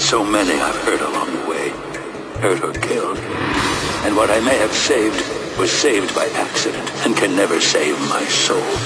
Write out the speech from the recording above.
So many I've hurt along the way. Hurt or killed. And what I may have saved was saved by accident and can never save my soul.